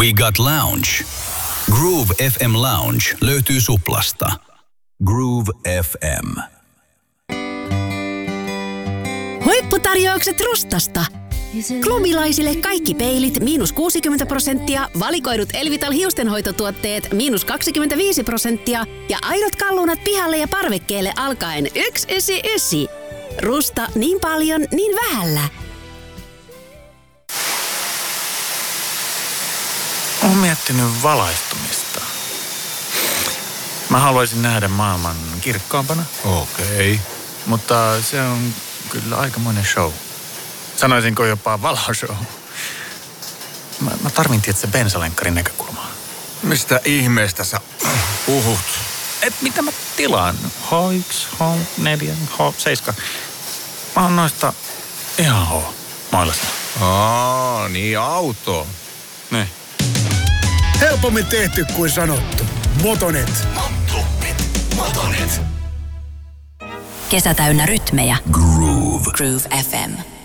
We Got Lounge. Groove FM Lounge löytyy Suplasta. Groove FM. Huipputarjoukset Rustasta. Klubilaisille kaikki peilit -60%, valikoidut Elvital hiustenhoitotuotteet -25% ja aidot kalunat pihalle ja parvekkeelle alkaen 199. Rusta niin paljon, niin vähällä. Olen miettinyt valaistumista. Mä haluaisin nähdä maailman kirkkaampana. Okei. Mutta se on kyllä aikamoinen show. Sanoisinko jopa valoshow. Mä tarvin tietysti bensalenkkarin näkökulmaa. Mistä ihmeestä sä puhut? Et mitä mä tilaan? H1, H4, H7. Mä oon noista ihan H-mailasta. Niin auto. Niin. Helpommin tehty kuin sanottu. Motonet. Kesä täynnä rytmejä. Groove. Groove FM.